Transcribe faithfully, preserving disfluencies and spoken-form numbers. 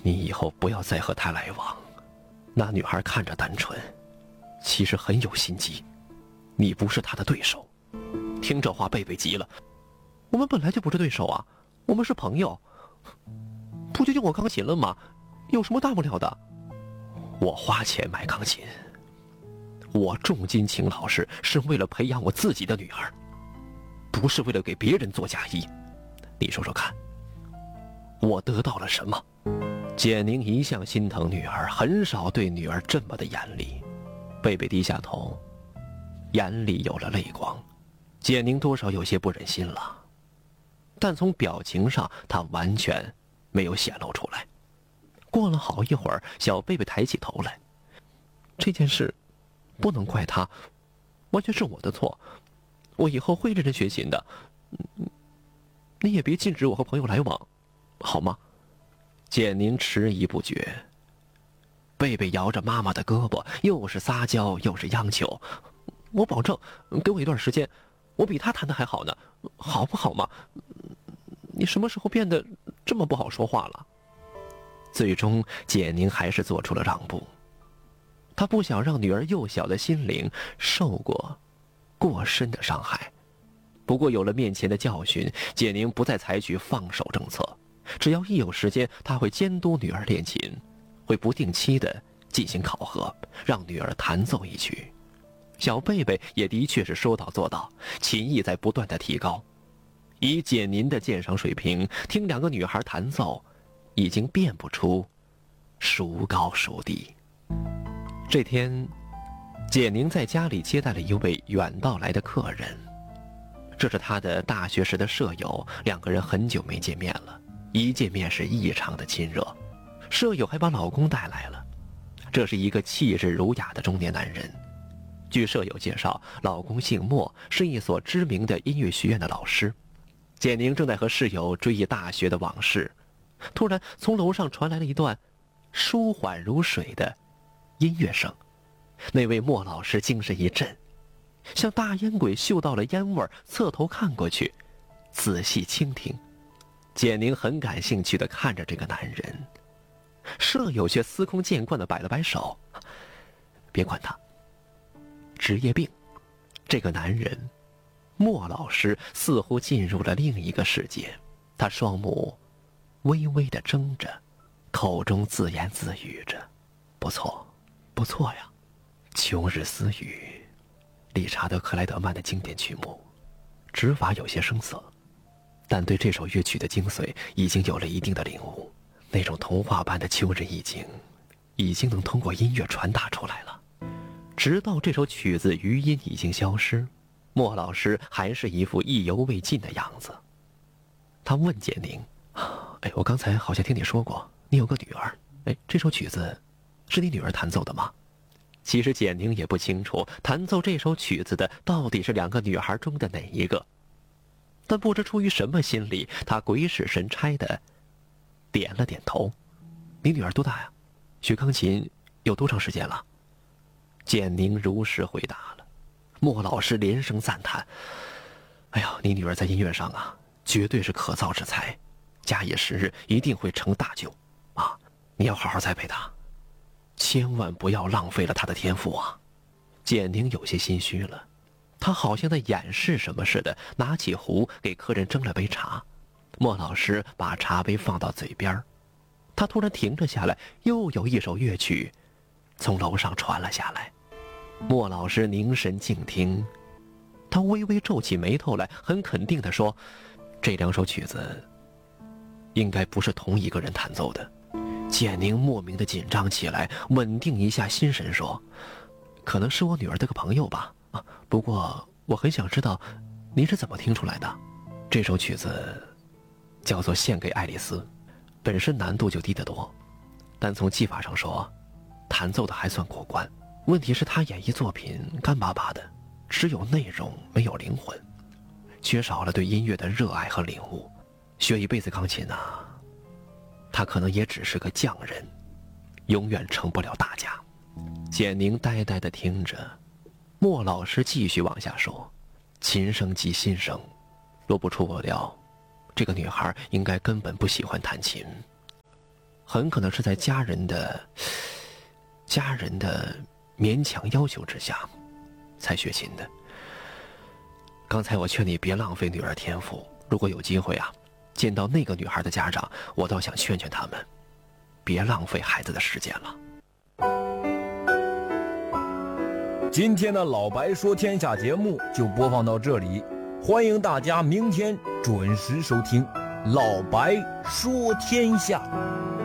你以后不要再和她来往。那女孩看着单纯，其实很有心机，你不是她的对手。听这话，贝贝急了，我们本来就不是对手啊，我们是朋友，不就用我钢琴了吗？有什么大不了的？我花钱买钢琴，我重金请老师是为了培养我自己的女儿，不是为了给别人做嫁衣。你说说看，我得到了什么？简宁一向心疼女儿，很少对女儿这么的严厉。贝贝低下头，眼里有了泪光。简宁多少有些不忍心了，但从表情上他完全没有显露出来。过了好一会儿，小贝贝抬起头来，这件事不能怪他，完全是我的错，我以后会认真学琴的，你也别禁止我和朋友来往，好吗？简宁迟疑不决。贝贝摇着妈妈的胳膊，又是撒娇又是央求，我保证，给我一段时间，我比他弹的还好呢，好不好嘛？你什么时候变得这么不好说话了？最终简宁还是做出了让步，他不想让女儿幼小的心灵受过过深的伤害。不过有了面前的教训，简宁不再采取放手政策，只要一有时间，他会监督女儿练琴，会不定期的进行考核，让女儿弹奏一曲。小贝贝也的确是说到做到，琴艺在不断的提高。以简宁的鉴赏水平，听两个女孩弹奏已经辨不出孰高孰低。这天，简宁在家里接待了一位远道来的客人，这是他的大学时的舍友，两个人很久没见面了，一见面是异常的亲热。舍友还把老公带来了，这是一个气质儒雅的中年男人。据舍友介绍，老公姓莫，是一所知名的音乐学院的老师。简宁正在和室友追忆大学的往事，突然从楼上传来了一段舒缓如水的音乐声。那位莫老师精神一振，像大烟鬼嗅到了烟味，侧头看过去，仔细倾听。简宁很感兴趣地看着这个男人，舍友却司空见惯地摆了摆手，别管他，职业病。这个男人莫老师似乎进入了另一个世界，他双目微微地睁着，口中自言自语着，不错不错呀，秋日私语，理查德克莱德曼的经典曲目，指法有些生涩，但对这首乐曲的精髓已经有了一定的领悟。那种童话般的秋日意境已经能通过音乐传达出来了。直到这首曲子余音已经消失，莫老师还是一副意犹未尽的样子。他问简宁，哎，我刚才好像听你说过你有个女儿，哎，这首曲子是你女儿弹奏的吗？其实简宁也不清楚弹奏这首曲子的到底是两个女孩中的哪一个，但不知出于什么心理，他鬼使神差的点了点头。你女儿多大呀？学钢琴有多长时间了？简宁如实回答了。莫老师连声赞叹，哎呀，你女儿在音乐上啊，绝对是可造之材，假以时日一定会成大就啊！你要好好栽培她，千万不要浪费了她的天赋啊！简宁有些心虚了，他好像在掩饰什么似的，拿起壶给客人蒸了杯茶。莫老师把茶杯放到嘴边，他突然停了下来，又有一首乐曲从楼上传了下来。莫老师凝神静听，他微微皱起眉头来，很肯定地说，这两首曲子应该不是同一个人弹奏的。简宁莫名的紧张起来，稳定一下心神说，可能是我女儿的个朋友吧，啊，不过我很想知道您是怎么听出来的。这首曲子叫做《献给爱丽丝》，本身难度就低得多，但从技法上说，弹奏的还算过关。问题是他演绎作品干巴巴的，只有内容没有灵魂，缺少了对音乐的热爱和领悟。学一辈子钢琴啊，他可能也只是个匠人，永远成不了大家。简宁呆呆地听着，莫老师继续往下说，琴声即心声，若不出我料，这个女孩应该根本不喜欢弹琴。 很可能是在家人的家人的勉强要求之下才学琴的。刚才我劝你别浪费女儿天赋，如果有机会啊，见到那个女孩的家长，我倒想劝劝他们，别浪费孩子的时间了。 今天的老白说天下节目就播放到这里，欢迎大家明天准时收听老白说天下。